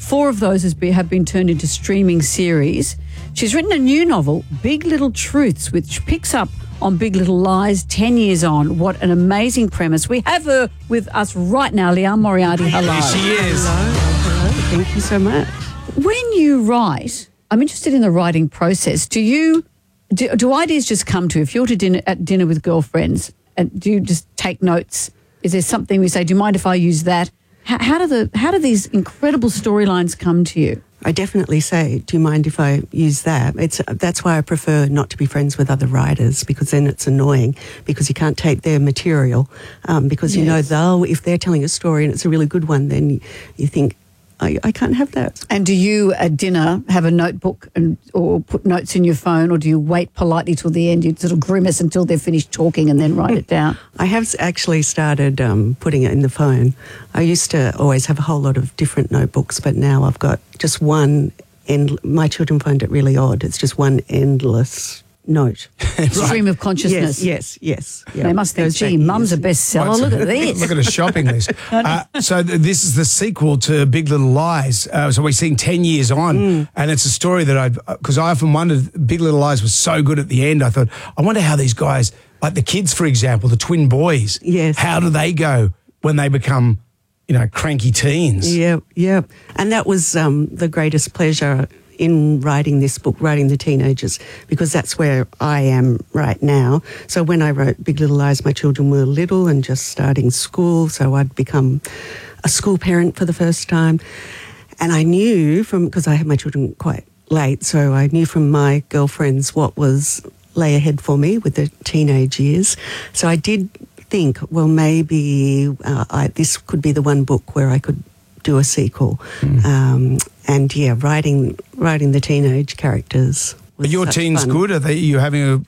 4 of those have been turned into streaming series. She's written a new novel, Big Little Truths, which picks up on Big Little Lies 10 years on. What an amazing premise. We have her with us right now, Liane Moriarty. Hello. Here she is. Hello. Thank you so much. When you write, I'm interested in the writing process. Do ideas just come to you? If you're at dinner with girlfriends, and do you just take notes? Is there something we say, do you mind if I use that? How do these incredible storylines come to you? I definitely say, do you mind if I use that? That's why I prefer not to be friends with other writers, because then it's annoying because you can't take their material because you know if they're telling a story and it's a really good one, then you think, I can't have that. And do you at dinner have a notebook or put notes in your phone, or do you wait politely till the end? You sort of grimace until they're finished talking and then write it down? I have actually started putting it in the phone. I used to always have a whole lot of different notebooks, but now I've got just one. And my children find it really odd. It's just one endless note. Stream of consciousness. Yes. Yeah. They must think, gee, Mum's a bestseller. Look at this. Look at a shopping list. So this is the sequel to Big Little Lies. So we're seeing 10 years on, and it's a story that because I often wondered, Big Little Lies was so good at the end. I thought, I wonder how these guys, like the kids, for example, the twin boys, how do they go when they become, cranky teens? Yeah. And that was the greatest pleasure in writing this book, writing the teenagers, because that's where I am right now. So when I wrote Big Little Lies, my children were little and just starting school, so I'd become a school parent for the first time. And I knew because I had my children quite late, so I knew from my girlfriends what was lay ahead for me with the teenage years. So I did think, well, maybe this could be the one book where I could do a sequel. Writing the teenage characters. Are your teens fun. good? Are you having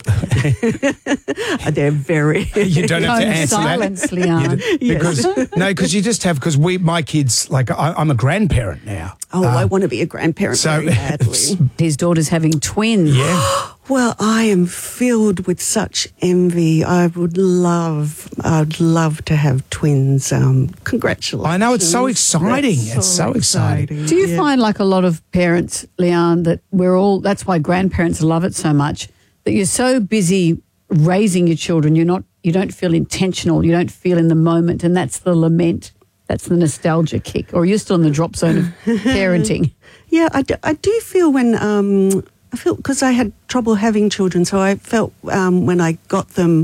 They're very. You don't have to answer silence, that. Liane. Because you just have, my kids, like I'm a grandparent now. Oh, I want to be a grandparent very badly. His daughter's having twins. Yeah. Well, I am filled with such envy. I'd love to have twins. Congratulations. I know, it's so exciting. It's so exciting. Do you find, like a lot of parents, Liane, that that's why grandparents love it so much, that you're so busy raising your children, you don't feel intentional, you don't feel in the moment, and that's the lament, that's the nostalgia kick, or you're still in the drop zone of parenting? Yeah, I do feel when... I felt because I had trouble having children, so I felt when I got them,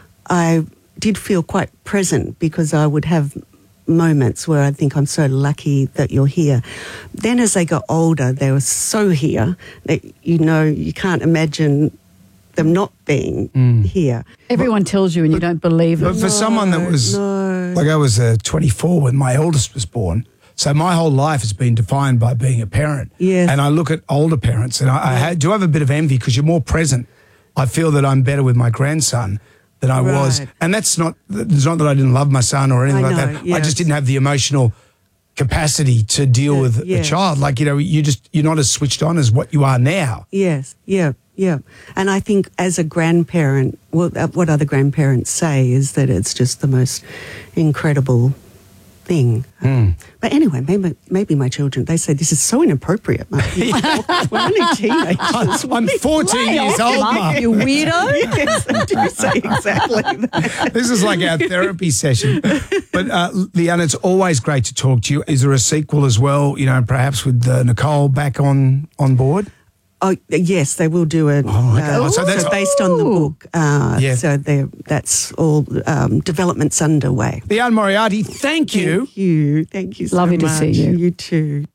I did feel quite present because I would have moments where I think I'm so lucky that you're here. Then as they got older, they were so here that, you can't imagine them not being here. Everyone tells you and you don't believe it. But for someone that was, like I was 24 when my eldest was born, so my whole life has been defined by being a parent. Yes. And I look at older parents and I do have a bit of envy because you're more present. I feel that I'm better with my grandson than I was. And it's not that I didn't love my son or anything like that. Yes. I just didn't have the emotional capacity to deal with a child. Like, you're not as switched on as what you are now. Yes, yeah. And I think as a grandparent, what other grandparents say is that it's just the most incredible thing. But anyway, maybe my children, they say this is so inappropriate, Mum. We're only teenagers. I'm 14 years old, Mum. You weirdo. Yes, they do say exactly that. This is like our therapy session. But Liane, it's always great to talk to you. Is there a sequel as well, perhaps with Nicole back on board? Oh, yes, they will do it. So that's based on the book. So that's all development's underway. Liane Moriarty, thank you. Thank you so Lovely much. to see you. You too.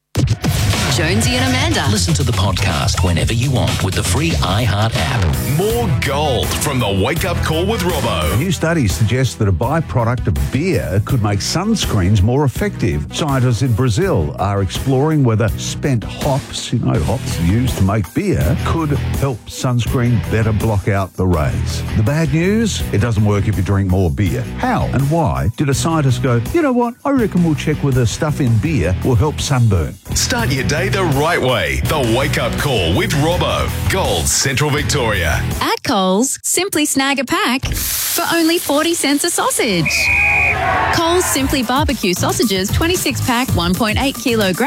Jonesy and Amanda. Listen to the podcast whenever you want with the free iHeart app. More gold from the Wake Up Call with Robbo. New studies suggest that a byproduct of beer could make sunscreens more effective. Scientists in Brazil are exploring whether spent hops, hops used to make beer, could help sunscreen better block out the rays. The bad news? It doesn't work if you drink more beer. How and why did a scientist go, you know what, I reckon we'll check whether stuff in beer will help sunburn? Start your day the right way. The Wake Up Call with Robbo. Gold, Central Victoria. At Coles, simply snag a pack for only 40 cents a sausage. Coles Simply Barbecue Sausages 26-pack 1.8 kilogram.